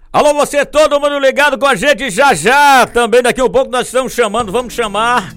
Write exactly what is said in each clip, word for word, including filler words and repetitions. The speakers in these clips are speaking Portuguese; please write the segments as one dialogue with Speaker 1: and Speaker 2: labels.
Speaker 1: Alô, você, todo mundo ligado com a gente já já. Também daqui a um pouco nós estamos chamando, vamos chamar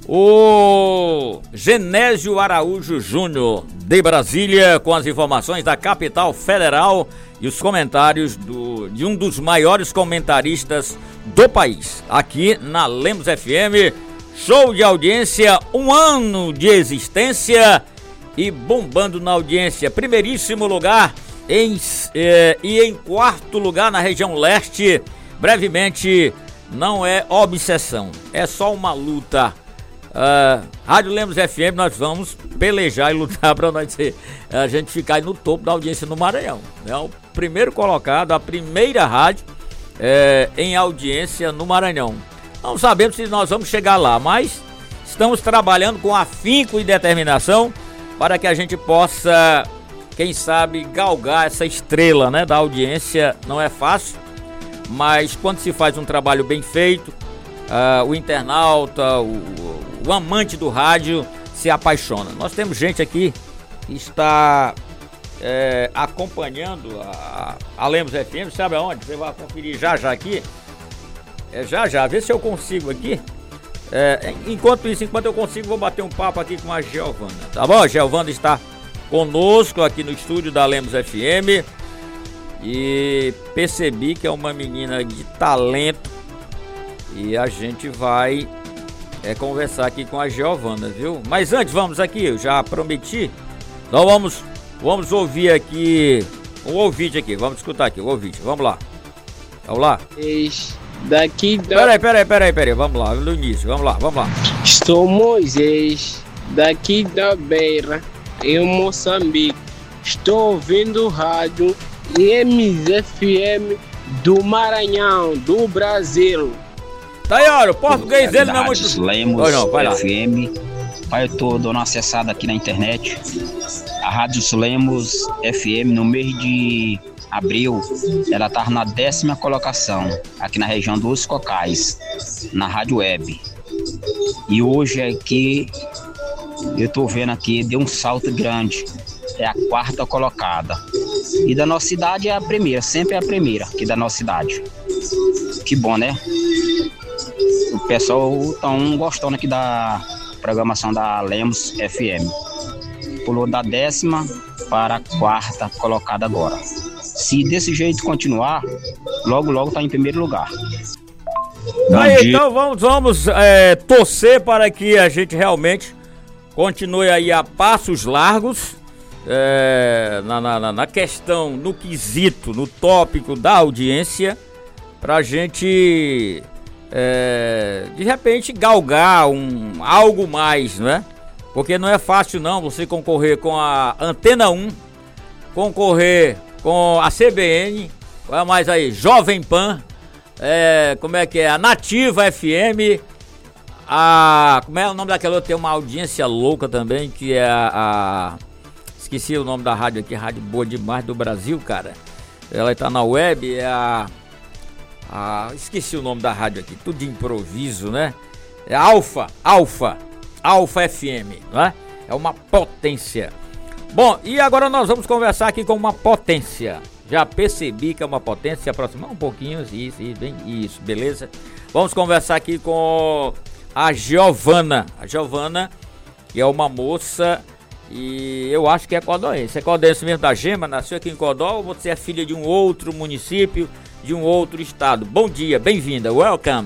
Speaker 1: o Genésio Araújo Júnior de Brasília com as informações da capital federal e os comentários do, de um dos maiores comentaristas do país, aqui na Lemos F M. Show de audiência, um ano de existência e bombando na audiência. Primeiríssimo lugar em, eh, e em quarto lugar na região leste. Brevemente, não é obsessão, é só uma luta. Uh, Rádio Lemos F M, nós vamos pelejar e lutar para nós ser, a gente ficar aí no topo da audiência no Maranhão. É o primeiro colocado, a primeira rádio eh, em audiência no Maranhão. Não sabemos se nós vamos chegar lá, mas estamos trabalhando com afinco e determinação para que a gente possa, quem sabe, galgar essa estrela, né, da audiência. Não é fácil, mas quando se faz um trabalho bem feito, uh, o internauta, o, o amante do rádio se apaixona. Nós temos gente aqui que está é, acompanhando a, a Lemos F M, sabe aonde? Você vai conferir já já aqui. É, já já, vê se eu consigo aqui. É, enquanto isso, enquanto eu consigo, vou bater um papo aqui com a Giovana, tá bom? A Giovana está conosco aqui no estúdio da Lemos F M e percebi que é uma menina de talento e a gente vai é, conversar aqui com a Giovana, viu? Mas antes, vamos aqui, eu já prometi, então vamos, vamos ouvir aqui, um ouvinte aqui, vamos escutar aqui, o ouvinte, vamos lá, vamos lá.
Speaker 2: Daqui da...
Speaker 1: Peraí, peraí, peraí, peraí, vamos lá, no início, vamos lá, vamos lá.
Speaker 2: Estou Moisés, daqui da Beira, em Moçambique. Estou ouvindo o rádio Lemos F M do Maranhão, do Brasil.
Speaker 1: Tá aí, olha, o português dele não é muito...
Speaker 3: Lemos não, vai lá. F M, pai, eu tô dando uma acessada aqui na internet. A Rádio Lemos F M, no mês de abril, ela estava na décima colocação, aqui na região dos Cocais, na Rádio Web. E hoje aqui, eu tô vendo aqui, deu um salto grande, é a quarta colocada. E da nossa cidade é a primeira, sempre é a primeira aqui da nossa cidade. Que bom, né? O pessoal tão gostando aqui da programação da Lemos F M. Pulou da décima para a quarta colocada agora. Se desse jeito continuar, logo logo tá em primeiro lugar.
Speaker 1: Aí, então vamos, vamos é, torcer para que a gente realmente continue aí a passos largos é, na, na, na questão, no quesito, no tópico da audiência, pra gente é, de repente galgar um, algo mais, né? Porque não é fácil não você concorrer com a Antena um, concorrer com a C B N, olha mais aí, Jovem Pan, é, como é que é, a Nativa F M, a, como é o nome daquela outra, tem uma audiência louca também, que é a, a, esqueci o nome da rádio aqui, rádio boa demais do Brasil, cara, ela está na web, é a, a, esqueci o nome da rádio aqui, tudo de improviso, né, é Alfa, Alfa, Alfa F M, né, é uma potência. Bom, e agora nós vamos conversar aqui com uma potência. Já percebi que é uma potência, se aproximar um pouquinho, isso, isso, bem, isso, beleza? Vamos conversar aqui com a Giovana. A Giovana, que é uma moça, e eu acho que é codóense. É codóense mesmo da Gema, nasceu aqui em Codó, ou você é filha de um outro município, de um outro estado? Bom dia, bem-vinda, welcome.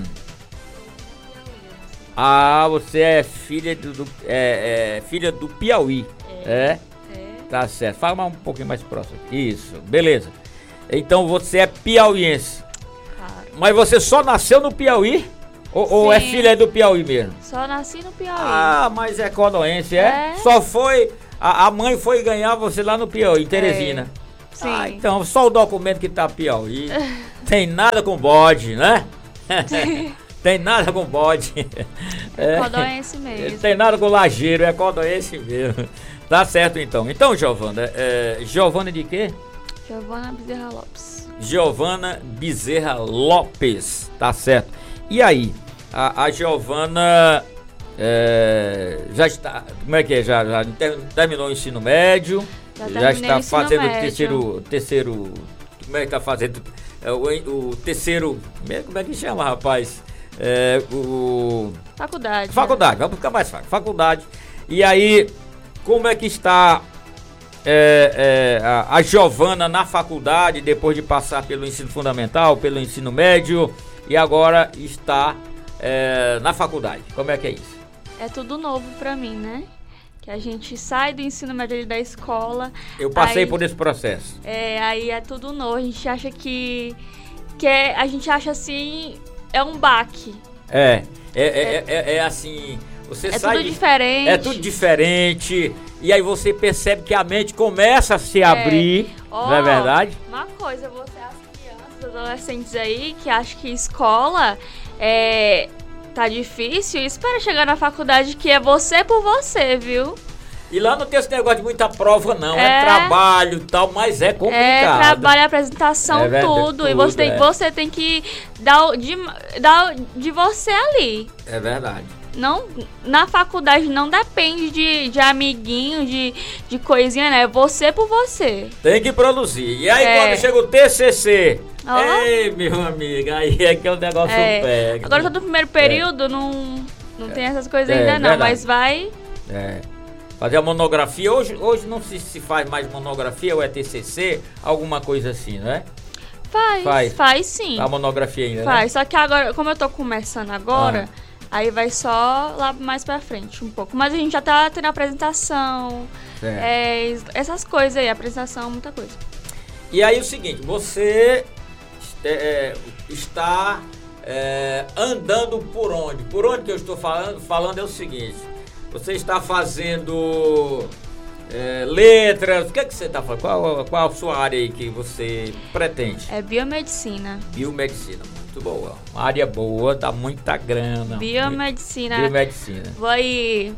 Speaker 1: Ah, você é filha do, do, é, é, filha do Piauí, é? é? Tá certo, fala mais um pouquinho mais próximo. Isso, beleza. Então você é piauiense. Claro. Mas você só nasceu no Piauí? Ou, ou é filha do Piauí mesmo?
Speaker 4: Só nasci no Piauí.
Speaker 1: Ah, mas é codóense, é? é? Só foi, a, a mãe foi ganhar você lá no Piauí, em Teresina.
Speaker 4: É. Sim.
Speaker 1: Ah, então só o documento que tá Piauí. Tem nada com bode, né? Tem nada com bode.
Speaker 4: É codóense mesmo.
Speaker 1: Tem nada com lajeiro, é codóense mesmo. Tá certo então. Então, Giovana, é, Giovana de quê?
Speaker 4: Giovana Bezerra Lopes.
Speaker 1: Giovana Bezerra Lopes, tá certo. E aí, a, a Giovana é, já está, como é que é? Já, já terminou o ensino médio? Já, já está fazendo o terceiro, terceiro, como é que está fazendo? é, o, o terceiro, como é que chama, rapaz? É, o...
Speaker 4: Faculdade.
Speaker 1: Faculdade, vamos ficar mais fácil. Faculdade. E aí, como é que está é, é, a, a Giovana na faculdade, depois de passar pelo ensino fundamental, pelo ensino médio, e agora está é, na faculdade? Como é que é isso?
Speaker 4: É tudo novo pra mim, né? Que a gente sai do ensino médio da escola.
Speaker 1: Eu passei
Speaker 4: aí,
Speaker 1: por esse processo.
Speaker 4: É, aí é tudo novo. A gente acha que... que é, a gente acha assim... É um baque.
Speaker 1: É, é, é, é, é, é assim... Você
Speaker 4: é
Speaker 1: sai
Speaker 4: tudo
Speaker 1: de,
Speaker 4: diferente.
Speaker 1: É tudo diferente. E aí você percebe que a mente começa a se abrir.
Speaker 4: Oh,
Speaker 1: não é verdade?
Speaker 4: Uma coisa, você, as crianças, adolescentes aí, que acham que escola é... tá difícil, espera chegar na faculdade, que é você por você, viu?
Speaker 1: E lá não tem esse negócio de muita prova, não. É,
Speaker 4: é
Speaker 1: trabalho e tal, mas é complicado.
Speaker 4: É trabalho, apresentação,
Speaker 1: é verdade,
Speaker 4: tudo.
Speaker 1: tudo.
Speaker 4: E você tem,
Speaker 1: é.
Speaker 4: você tem que dar o de, dar o de você ali.
Speaker 1: É verdade.
Speaker 4: Não, na faculdade não depende de, de amiguinho, de, de coisinha, né? É você por você.
Speaker 1: Tem que produzir. E aí
Speaker 4: É.
Speaker 1: quando chega o T C C...
Speaker 4: Oh.
Speaker 1: Ei, meu amigo, aí é que o negócio
Speaker 4: É.
Speaker 1: pega.
Speaker 4: Agora eu tô no primeiro período, não, não tem essas coisas
Speaker 1: É,
Speaker 4: ainda não,
Speaker 1: verdade.
Speaker 4: mas vai...
Speaker 1: É. Fazer a monografia. Hoje, hoje não se, se faz mais monografia, ou é T C C, alguma coisa assim, não é?
Speaker 4: Faz,
Speaker 1: Faz.
Speaker 4: faz, sim.
Speaker 1: A monografia ainda,
Speaker 4: Faz, só que agora, como eu tô começando agora,
Speaker 1: Ah.
Speaker 4: aí vai só lá mais pra frente um pouco. Mas a gente já tá tendo apresentação,
Speaker 1: né?
Speaker 4: é, essas coisas aí, apresentação, muita coisa.
Speaker 1: E aí o seguinte, você é, é, está é, andando por onde? Por onde que eu estou falando? Falando é o seguinte, você está fazendo é, letras, o que é que você está fazendo? Qual, qual a sua área aí que você pretende?
Speaker 4: É biomedicina.
Speaker 1: Biomedicina, muito boa. Uma área boa, dá muita grana.
Speaker 4: Biomedicina.
Speaker 1: Biomedicina.
Speaker 4: Vou aí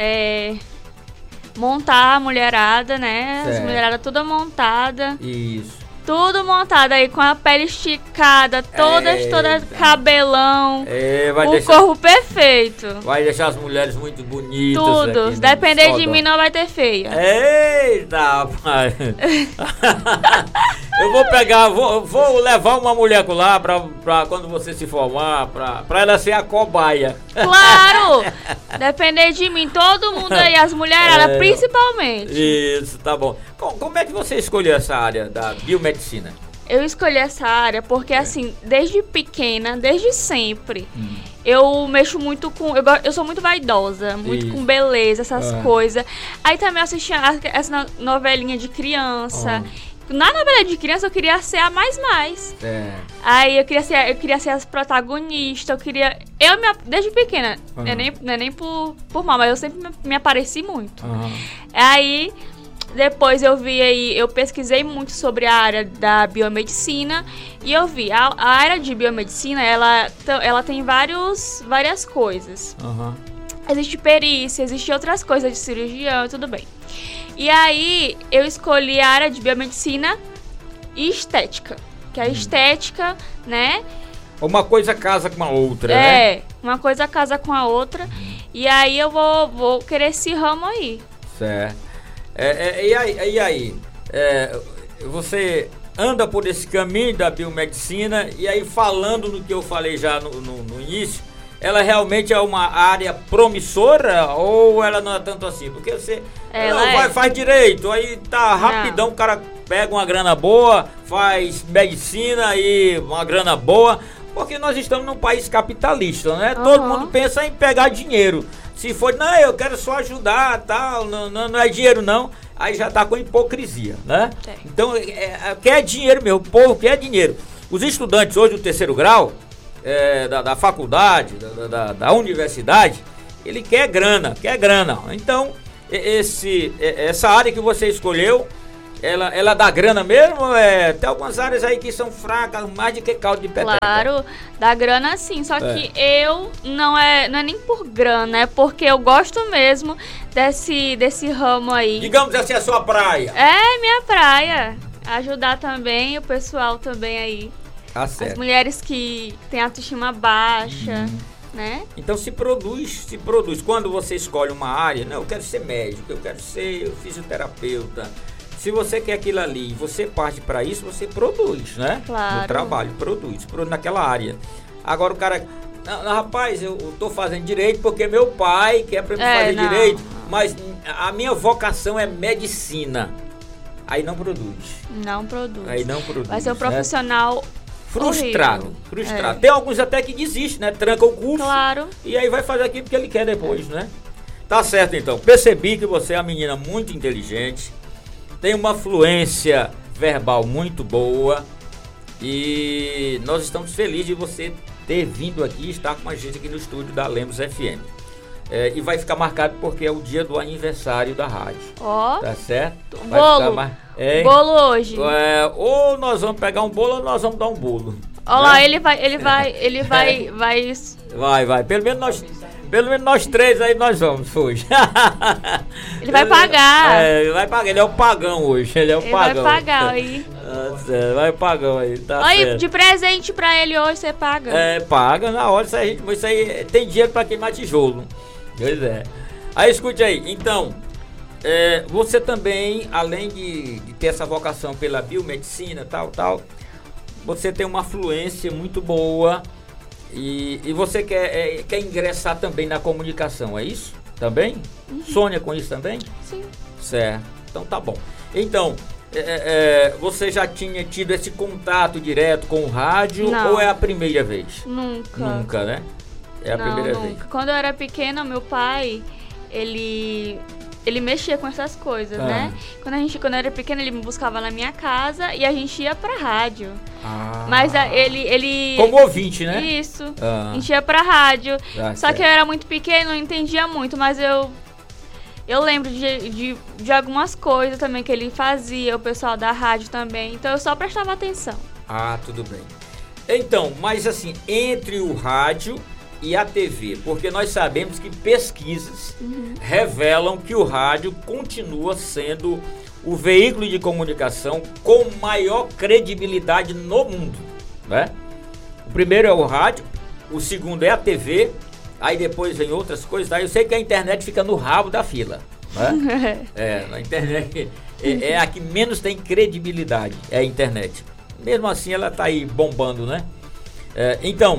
Speaker 4: é, montar a mulherada, né? As
Speaker 1: Certo.
Speaker 4: mulheradas toda montada.
Speaker 1: Isso.
Speaker 4: Tudo montado aí, com a pele esticada, todas,
Speaker 1: Eita.
Speaker 4: todas cabelão.
Speaker 1: É, vai
Speaker 4: o
Speaker 1: deixar,
Speaker 4: corpo perfeito.
Speaker 1: vai deixar as mulheres muito bonitas.
Speaker 4: Tudo.
Speaker 1: aqui
Speaker 4: Se
Speaker 1: no
Speaker 4: depender de
Speaker 1: Sodoma.
Speaker 4: mim, não vai ter feia.
Speaker 1: Eita, rapaz. Eu vou pegar, vou, vou levar uma mulher lá pra, pra quando você se formar, pra, pra ela ser a cobaia.
Speaker 4: Claro! Depender de mim, todo mundo aí, as mulheradas,
Speaker 1: É.
Speaker 4: principalmente.
Speaker 1: Isso, tá bom. Como, como é que você escolheu essa área da biomedicina?
Speaker 4: Eu escolhi essa área porque, assim, desde pequena, desde sempre, hum. eu mexo muito com... Eu, eu sou muito vaidosa, muito
Speaker 1: Isso.
Speaker 4: com beleza, essas
Speaker 1: Ah.
Speaker 4: coisas. Aí também assistia essa novelinha de criança.
Speaker 1: Ah.
Speaker 4: Na novela de criança eu queria ser a mais mais.
Speaker 1: É.
Speaker 4: Aí eu queria ser, eu queria ser as protagonistas, eu queria... Eu, me, desde pequena,
Speaker 1: Uhum.
Speaker 4: não é nem, não é nem por, por mal, mas eu sempre me, me apareci muito.
Speaker 1: Uhum.
Speaker 4: Aí... Depois eu vi aí, eu pesquisei muito sobre a área da biomedicina e eu vi, a, a área de biomedicina, ela, ela tem vários, várias coisas.
Speaker 1: Uhum.
Speaker 4: Existe perícia, existe outras coisas de cirurgião, tudo bem. E aí eu escolhi a área de biomedicina e estética, que a estética, né?
Speaker 1: Uma coisa casa com a outra, né?
Speaker 4: É, uma coisa casa com a outra. E aí eu vou, vou querer esse ramo aí.
Speaker 1: Certo. É, é, e aí, e aí é, você anda por esse caminho da biomedicina e aí falando no que eu falei já no, no, no início, ela realmente é uma área promissora ou ela não é tanto assim? Porque você
Speaker 4: ela
Speaker 1: não,
Speaker 4: é.
Speaker 1: vai, faz direito, aí tá rapidão, não. O cara pega uma grana boa, faz medicina e uma grana boa, porque nós estamos num país capitalista, né? Uhum. Todo mundo pensa em pegar dinheiro. Se for, não, eu quero só ajudar, tal, não, não, não é dinheiro não, aí já tá com hipocrisia, né? É. Então, é, é, quer dinheiro mesmo, o povo quer dinheiro. Os estudantes hoje do terceiro grau, é, da, da faculdade, da, da, da universidade, ele quer grana, quer grana. Então, esse, essa área que você escolheu, ela, ela dá grana mesmo? É, tem algumas áreas aí que são fracas, mais do que caldo de peteca.
Speaker 4: Claro, dá grana sim, só é. que eu não é, não é nem por grana, é porque eu gosto mesmo desse, desse ramo aí.
Speaker 1: Digamos assim, a sua praia.
Speaker 4: É, minha praia. Ajudar também o pessoal também aí.
Speaker 1: Tá certo.
Speaker 4: As mulheres que têm autoestima baixa, uhum. né?
Speaker 1: Então se produz, se produz. Quando você escolhe uma área, não, eu quero ser médico, eu quero ser fisioterapeuta. se você quer aquilo ali e você parte para isso, você produz, né?
Speaker 4: Claro.
Speaker 1: No trabalho, produz, produz naquela área. Agora o cara, não, não, rapaz, eu, eu tô fazendo direito porque meu pai quer para mim
Speaker 4: É,
Speaker 1: fazer
Speaker 4: não.
Speaker 1: direito, mas a minha vocação é medicina. Aí não produz.
Speaker 4: Não produz.
Speaker 1: Aí não produz.
Speaker 4: Vai ser um
Speaker 1: né?
Speaker 4: profissional
Speaker 1: Frustrado,
Speaker 4: horrível.
Speaker 1: frustrado.
Speaker 4: É.
Speaker 1: Tem alguns até que desistem, né? Tranca o curso.
Speaker 4: Claro.
Speaker 1: E aí vai fazer aquilo que ele quer depois, né? Tá certo, então. Percebi que você é uma menina muito inteligente, tem uma fluência verbal muito boa e nós estamos felizes de você ter vindo aqui e estar com a gente aqui no estúdio da Lemos F M. É, e vai ficar marcado porque é o dia do aniversário da rádio.
Speaker 4: Ó.
Speaker 1: Tá certo? Vai
Speaker 4: Bolo.
Speaker 1: ficar mar... é,
Speaker 4: Bolo hoje.
Speaker 1: é, ou nós vamos pegar um bolo ou nós vamos dar um bolo.
Speaker 4: Olha lá,
Speaker 1: né?
Speaker 4: ele vai, ele vai, ele vai, vai.
Speaker 1: Vai, vai. Pelo menos nós, pelo menos nós três aí nós vamos hoje.
Speaker 4: Ele vai pagar.
Speaker 1: É, ele vai pagar. Ele é o pagão hoje. Ele é o
Speaker 4: Ele
Speaker 1: pagão.
Speaker 4: vai pagar aí.
Speaker 1: Nossa, vai pagão aí. Tá
Speaker 4: Aí,
Speaker 1: certo.
Speaker 4: de presente pra ele hoje você paga.
Speaker 1: É, paga na hora. Isso aí, isso aí tem dinheiro pra queimar tijolo. Pois é. Aí escute aí. Então, é, você também, além de, de ter essa vocação pela biomedicina, tal, tal, você tem uma fluência muito boa e, e você quer, é, quer ingressar também na comunicação, é isso? Também? Uhum. Sonha com isso também?
Speaker 4: Sim.
Speaker 1: Certo. Então tá bom. Então, é, é, você já tinha tido esse contato direto com o rádio?
Speaker 4: Não.
Speaker 1: Ou é a primeira vez?
Speaker 4: Nunca.
Speaker 1: Nunca, né? É a
Speaker 4: Não,
Speaker 1: primeira
Speaker 4: nunca.
Speaker 1: vez.
Speaker 4: Quando eu era pequena, meu pai, ele ele mexia com essas coisas,
Speaker 1: Ah.
Speaker 4: né? Quando a gente, quando eu era pequena, ele me buscava na minha casa e a gente ia pra rádio.
Speaker 1: Ah.
Speaker 4: Mas a, ele ele
Speaker 1: Como ouvinte, né?
Speaker 4: Isso.
Speaker 1: Ah.
Speaker 4: A gente ia pra rádio.
Speaker 1: Ah,
Speaker 4: Só
Speaker 1: certo.
Speaker 4: que eu era muito pequena, não entendia muito, mas eu eu lembro de, de, de algumas coisas também que ele fazia, o pessoal da rádio também. Então eu só prestava atenção.
Speaker 1: Ah, tudo bem. Então, mas assim, entre o rádio e a T V, porque nós sabemos que pesquisas uhum. revelam que o rádio continua sendo o veículo de comunicação com maior credibilidade no mundo, né? O primeiro é o rádio, o segundo é a T V, aí depois vem outras coisas, aí eu sei que a internet fica no rabo da fila, né? É, na internet é, é a que menos tem credibilidade, é a internet. Mesmo assim ela tá aí bombando, né? É, então,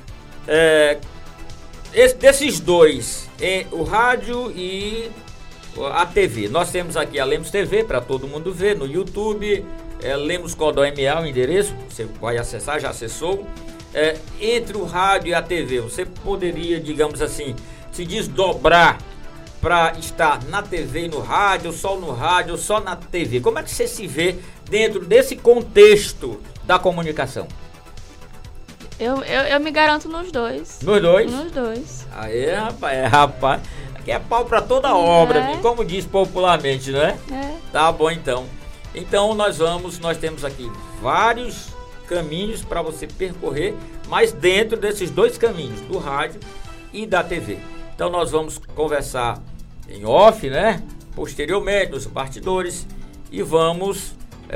Speaker 1: é, esse, desses dois, é, o rádio e a T V. Nós temos aqui a Lemos T V para todo mundo ver no YouTube. É, Lemos Codó M A, o endereço, você vai acessar, já acessou. É, entre o rádio e a T V, você poderia, digamos assim, se desdobrar para estar na T V e no rádio, só no rádio, só na T V. Como é que você se vê dentro desse contexto da comunicação?
Speaker 4: Eu, eu, eu me garanto nos dois.
Speaker 1: Nos dois?
Speaker 4: Nos dois.
Speaker 1: Aí, rapaz, é, rapaz, aqui é pau pra toda obra,
Speaker 4: É.
Speaker 1: como diz popularmente, né?
Speaker 4: É.
Speaker 1: Tá bom, então. Então nós vamos, nós temos aqui vários caminhos para você percorrer, mas dentro desses dois caminhos, do rádio e da T V. Então nós vamos conversar em off, né? Posteriormente, nos bastidores, e vamos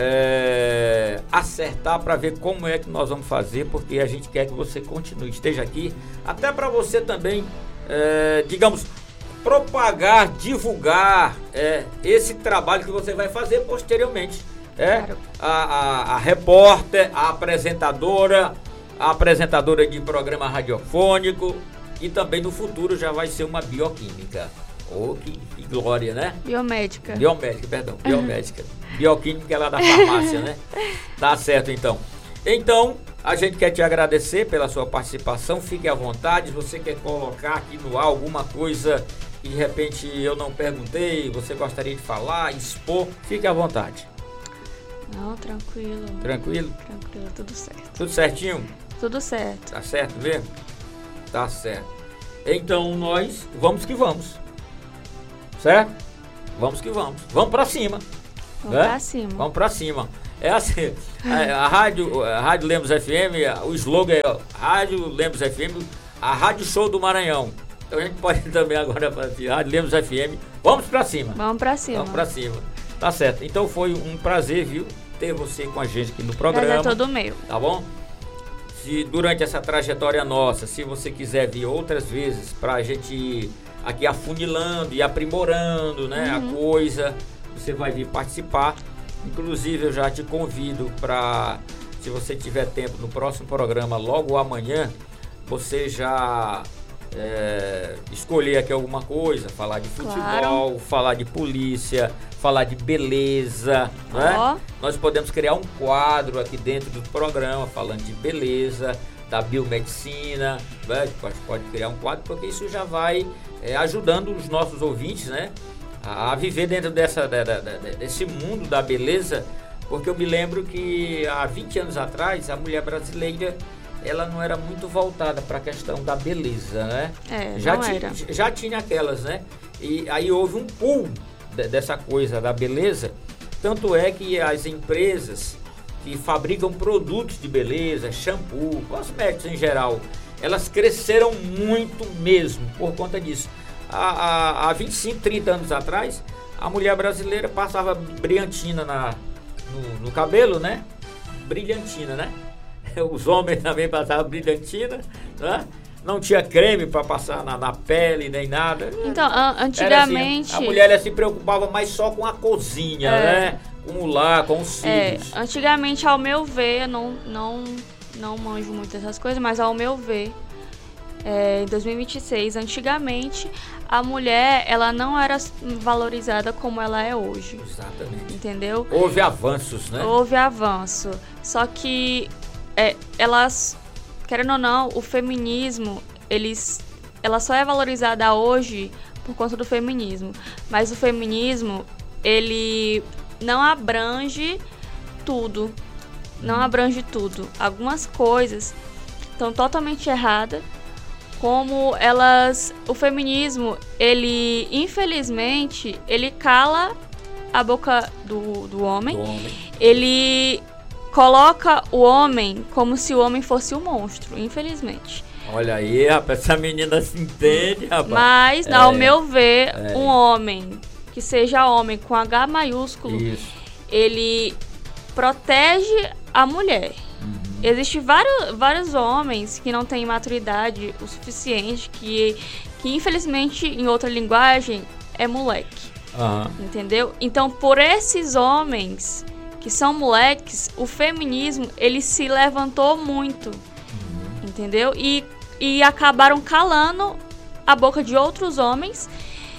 Speaker 1: é, acertar para ver como é que nós vamos fazer, porque a gente quer que você continue, esteja aqui, até para você também, é, digamos, propagar, divulgar é, esse trabalho que você vai fazer posteriormente. É,
Speaker 4: Claro.
Speaker 1: a, a, a repórter, a apresentadora, a apresentadora de programa radiofônico, e também no futuro já vai ser uma bioquímica. Oh, que, que glória, né?
Speaker 4: Biomédica.
Speaker 1: Biomédica, perdão, biomédica. Bioquímica é lá da farmácia, né? Tá certo, então. Então, a gente quer te agradecer pela sua participação. Fique à vontade. Se você quer colocar aqui no ar alguma coisa que de repente eu não perguntei, você gostaria de falar, expor, fique à vontade.
Speaker 4: Não, tranquilo.
Speaker 1: Tranquilo?
Speaker 4: Tranquilo, tudo certo.
Speaker 1: Tudo certinho?
Speaker 4: Tudo certo.
Speaker 1: Tá certo mesmo? Tá certo. Então nós vamos que vamos. Certo? Vamos que vamos. Vamos pra cima.
Speaker 4: Vamos
Speaker 1: né?
Speaker 4: pra cima.
Speaker 1: Vamos pra cima. É assim, a, a rádio, a rádio Lemos F M, o slogan é ó, Rádio Lemos F M, a Rádio Show do Maranhão. Então a gente pode também agora fazer Rádio Lemos F M. Vamos pra cima.
Speaker 4: Vamos pra cima.
Speaker 1: Vamos pra cima. Tá certo. Então foi um prazer, viu, ter você com a gente aqui no programa.
Speaker 4: Prazer é todo meu.
Speaker 1: Tá bom? Se durante essa trajetória nossa, se você quiser vir outras vezes pra gente ir aqui afunilando e aprimorando, né,
Speaker 4: Uhum.
Speaker 1: a coisa, você vai vir participar. Inclusive eu já te convido para, se você tiver tempo no próximo programa, logo amanhã, você já é, escolher aqui alguma coisa, falar de futebol, claro. Falar de polícia, falar de beleza, oh. né? Nós podemos criar um quadro aqui dentro do programa falando de beleza, da biomedicina, né? Pode, pode criar um quadro, porque isso já vai é, ajudando os nossos ouvintes, né? A, a viver dentro dessa, da, da, da, desse mundo da beleza, porque eu me lembro que há vinte anos atrás a mulher brasileira ela não era muito voltada para a questão da beleza, né?
Speaker 4: É,
Speaker 1: já,
Speaker 4: não
Speaker 1: ti,
Speaker 4: era.
Speaker 1: já tinha aquelas, né? E aí houve um pulo de, dessa coisa da beleza, tanto é que as empresas que fabricam produtos de beleza, shampoo, cosméticos em geral, elas cresceram muito mesmo por conta disso. Há, há, há vinte e cinco, trinta anos atrás, a mulher brasileira passava brilhantina na, no, no cabelo, né? Brilhantina, né? Os homens também passavam brilhantina, né? Não tinha creme para passar na, na pele nem nada.
Speaker 4: Então, antigamente...
Speaker 1: Assim, a mulher ela se preocupava mais só com a cozinha, é. né? Com o lar, com os cílios.
Speaker 4: É, antigamente, ao meu ver, não, não, não manjo muito dessas coisas, mas ao meu ver, é, em dois mil e vinte e seis, antigamente, a mulher ela não era valorizada como ela é hoje.
Speaker 1: Exatamente.
Speaker 4: Entendeu?
Speaker 1: Houve avanços, né?
Speaker 4: Houve avanço. Só que é, elas, querendo ou não, o feminismo, eles, ela só é valorizada hoje por conta do feminismo. Mas o feminismo, ele não abrange tudo. Não abrange tudo. Algumas coisas estão totalmente erradas. Como elas... O feminismo, ele, infelizmente, ele cala a boca do, do homem.
Speaker 1: Do homem.
Speaker 4: Ele coloca o homem como se o homem fosse um monstro, infelizmente.
Speaker 1: Olha aí, rapaz, essa menina se entende, rapaz.
Speaker 4: Mas,
Speaker 1: é,
Speaker 4: ao meu ver,
Speaker 1: é.
Speaker 4: um homem que seja homem com H maiúsculo,
Speaker 1: Isso.
Speaker 4: ele protege a mulher. Existem vários, vários homens que não têm maturidade o suficiente, que, que infelizmente, em outra linguagem, é moleque.
Speaker 1: Uhum.
Speaker 4: Entendeu? Então, por esses homens que são moleques, o feminismo, ele se levantou muito. Uhum. Entendeu? E, e acabaram calando a boca de outros homens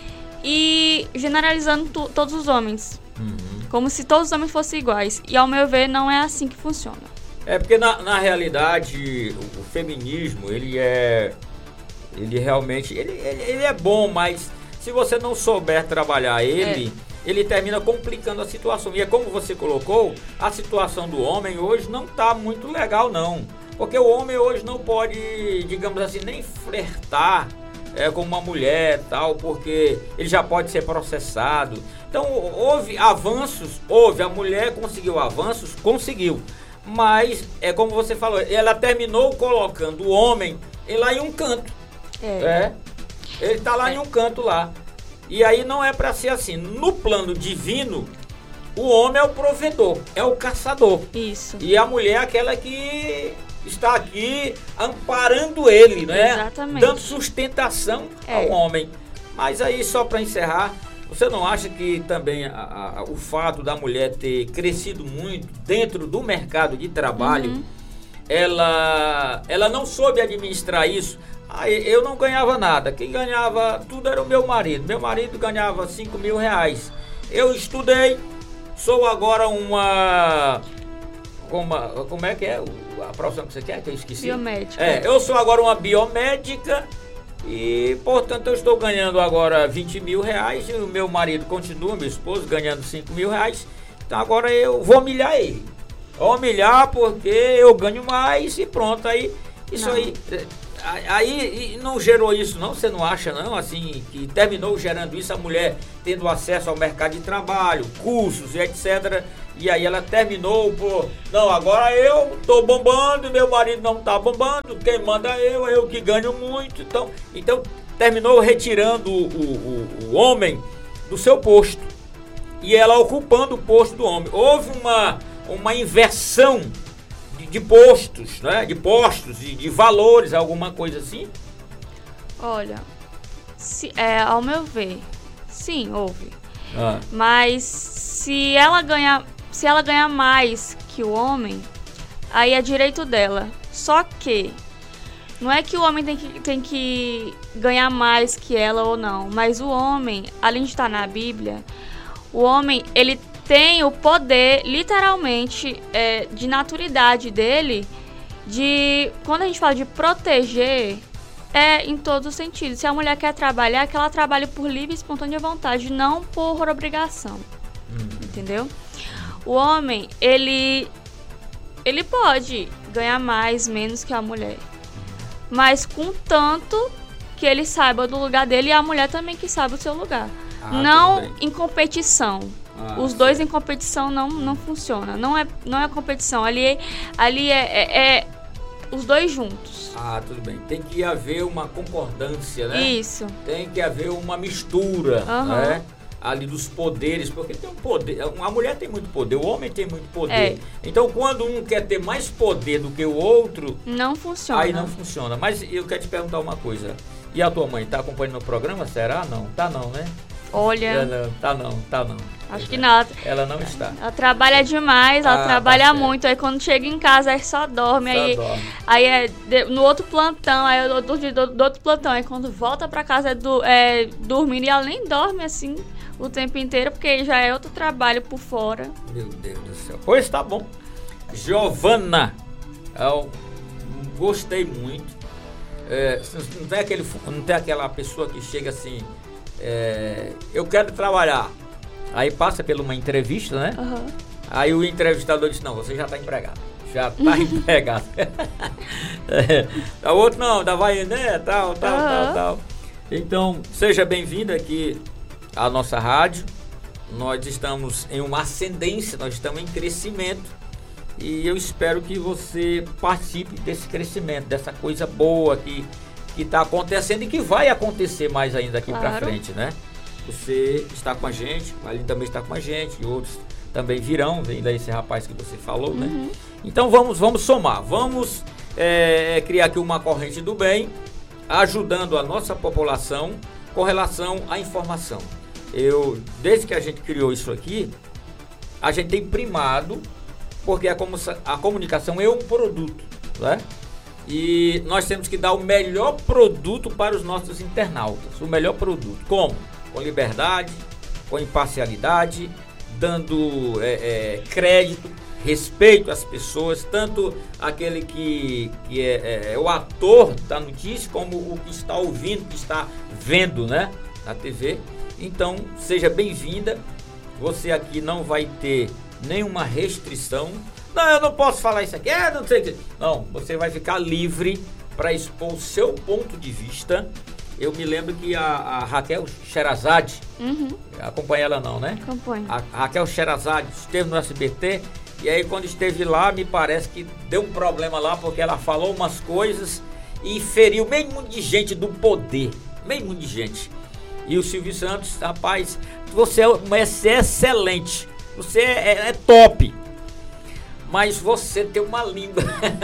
Speaker 4: e generalizando tu, todos os homens. Uhum. Como se todos os homens fossem iguais. E, ao meu ver, não é assim que funciona.
Speaker 1: É porque na, na realidade o, o feminismo ele é ele realmente ele, ele, ele é bom, mas se você não souber trabalhar ele, é. ele termina complicando a situação. E é como você colocou, a situação do homem hoje não está muito legal não, porque o homem hoje não pode, digamos assim, nem flertar é, com uma mulher tal, porque ele já pode ser processado. Então houve avanços, houve, a mulher conseguiu avanços, conseguiu. Mas, é como você falou, ela terminou colocando o homem lá em um canto.
Speaker 4: É.
Speaker 1: é. Ele tá lá
Speaker 4: é.
Speaker 1: em um canto lá. E aí não é para ser assim. No plano divino, o homem é o provedor, é o caçador.
Speaker 4: Isso.
Speaker 1: E a mulher é aquela que está aqui amparando ele, né?
Speaker 4: Exatamente.
Speaker 1: Dando sustentação
Speaker 4: é.
Speaker 1: ao homem. Mas aí, só para encerrar, você não acha que também a, a, o fato da mulher ter crescido muito dentro do mercado de trabalho, uhum. ela, ela não soube administrar isso? Aí eu não ganhava nada, quem ganhava tudo era o meu marido. Meu marido ganhava cinco mil reais. Eu estudei, sou agora uma... uma como é que é a profissão que você quer, que eu esqueci?
Speaker 4: Biomédica.
Speaker 1: É, eu sou agora uma biomédica. E, portanto, eu estou ganhando agora vinte mil reais e o meu marido continua, meu esposo, ganhando cinco mil reais. Então agora eu vou humilhar ele. Vou humilhar porque eu ganho mais e pronto. Aí, isso não. aí... Aí não gerou isso não, você não acha não, assim, que terminou gerando isso, a mulher tendo acesso ao mercado de trabalho, cursos e etcétera. E aí ela terminou por, não, agora eu tô bombando, meu marido não tá bombando, quem manda é eu, eu que ganho muito. Então, então terminou retirando o, o, o homem do seu posto e ela ocupando o posto do homem. Houve uma, uma inversão de postos, né? De postos, de, de valores, alguma coisa assim?
Speaker 4: Olha, se, é, ao meu ver, sim, houve.
Speaker 1: Ah.
Speaker 4: Mas se ela ganhar, se ela ganhar mais que o homem, aí é direito dela. Só que não é que o homem tem que, tem que ganhar mais que ela ou não, mas o homem, além de estar na Bíblia, o homem, ele tem o poder, literalmente, é, de naturalidade dele, de, quando a gente fala de proteger, é em todos os sentidos. Se a mulher quer trabalhar, que ela trabalhe por livre e espontânea vontade, não por obrigação. Hum. Entendeu? O homem, ele, ele pode ganhar mais, menos que a mulher. Mas contanto que ele saiba do lugar dele e a mulher também que saiba o seu lugar. Ah, não em competição. Ah, Os dois certo. Em competição não, não funciona. Não é, não é competição. Ali, ali é, é, é os dois juntos.
Speaker 1: Ah, tudo bem. Tem que haver uma concordância, né?
Speaker 4: Isso.
Speaker 1: Tem que haver uma mistura, uhum. né? Ali dos poderes, porque tem um poder. A mulher tem muito poder, o homem tem muito poder. É. Então, quando um quer ter mais poder do que o outro,
Speaker 4: não funciona.
Speaker 1: Aí não funciona. Mas eu quero te perguntar uma coisa. E a tua mãe tá acompanhando o programa? Será? Não. Tá não, né?
Speaker 4: Olha.
Speaker 1: Ela, tá não, tá não.
Speaker 4: Acho que não.
Speaker 1: Ela não está.
Speaker 4: Ela trabalha demais, ela ah, trabalha tá muito. Aí quando chega em casa, aí só dorme. Só aí, dorme. Aí é de, no outro plantão, aí do, do, do, do outro plantão. Aí quando volta pra casa é, do, é dormindo. E ela nem dorme assim o tempo inteiro, porque já é outro trabalho por fora.
Speaker 1: Meu Deus do céu. Pois tá bom. Giovana, eu gostei muito. É, não, tem aquele, não tem aquela pessoa que chega assim, é, eu quero trabalhar. Aí passa por uma entrevista, né? Uhum. Aí o entrevistador diz, não, você já está empregado. Já está empregado. É, o outro não, da vai, né? Tal, tal, uhum. tal, tal. Então, seja bem-vindo aqui à nossa rádio. Nós estamos em uma ascendência, nós estamos em crescimento. E eu espero que você participe desse crescimento, dessa coisa boa que que está acontecendo e que vai acontecer mais ainda daqui claro. Para frente, né? Você está com a gente, a Aline também está com a gente, e outros também virão, vem daí esse rapaz que você falou, né? Uhum. Então vamos, vamos somar, vamos é, criar aqui uma corrente do bem, ajudando a nossa população com relação à informação. Eu, desde que a gente criou isso aqui, a gente tem primado, porque a, a comunicação é um produto, né? E nós temos que dar o melhor produto para os nossos internautas, o melhor produto. Como? Com liberdade, com imparcialidade, dando é, é, crédito, respeito às pessoas, tanto aquele que, que é, é, é o ator da notícia, como o que está ouvindo, que está vendo, né, na T V. Então, seja bem-vinda. Você aqui não vai ter nenhuma restrição. Não, eu não posso falar isso aqui, é, não sei o que. Não, você vai ficar livre para expor o seu ponto de vista. Eu me lembro que a, a Raquel Sherazade, uhum. acompanha ela não, né?
Speaker 4: Acompanho.
Speaker 1: A, a Raquel Sherazade esteve no S B T e aí quando esteve lá, me parece que deu um problema lá, porque ela falou umas coisas e feriu meio mundo de gente do poder, meio mundo de gente. E o Silvio Santos, rapaz, você é, você é excelente, você é, é top, mas você tem uma língua,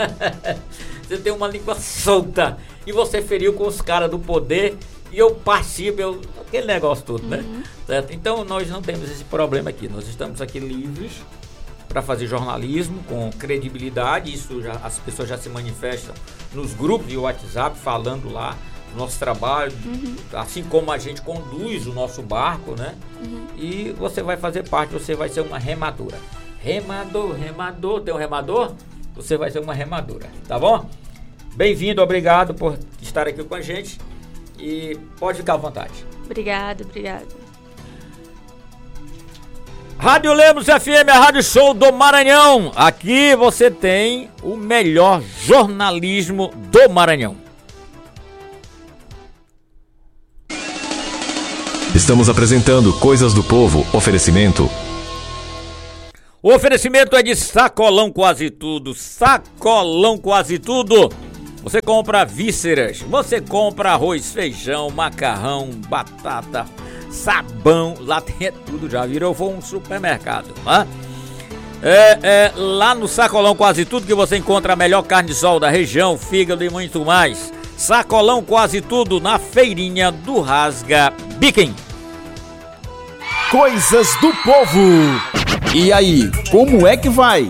Speaker 1: você tem uma língua solta. E você feriu com os caras do poder e eu participo, eu, aquele negócio todo, uhum. né? Certo? Então nós não temos esse problema aqui. Nós estamos aqui livres para fazer jornalismo com credibilidade. Isso já, as pessoas já se manifestam nos grupos de WhatsApp falando lá do nosso trabalho, uhum. assim como a gente conduz o nosso barco, né? Uhum. E você vai fazer parte, você vai ser uma remadora. Remador, remador, tem um remador? Você vai ser uma remadora, tá bom? Bem-vindo, obrigado por estar aqui com a gente e pode ficar à vontade.
Speaker 4: Obrigado, obrigado.
Speaker 1: Rádio Lemos F M, a Rádio Show do Maranhão. Aqui você tem o melhor jornalismo do Maranhão.
Speaker 5: Estamos apresentando Coisas do Povo, oferecimento...
Speaker 1: O oferecimento é de Sacolão Quase Tudo, Sacolão Quase Tudo. Você compra vísceras, você compra arroz, feijão, macarrão, batata, sabão, lá tem tudo, já virou foi um supermercado, né? É, é lá no Sacolão Quase Tudo que você encontra a melhor carne de sol da região, fígado e muito mais. Sacolão Quase Tudo na feirinha do Rasga Biquem.
Speaker 5: Coisas do Povo.
Speaker 6: E aí, como é que vai?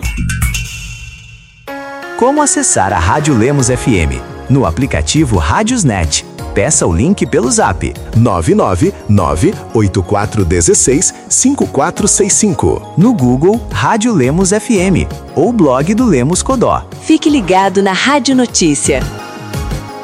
Speaker 7: Como acessar a Rádio Lemos F M? No aplicativo Rádiosnet. Peça o link pelo zap nove nove nove oito quatro um seis cinco quatro seis cinco. No Google, Rádio Lemos F M ou blog do Lemos Codó.
Speaker 8: Fique ligado na Rádio Notícia.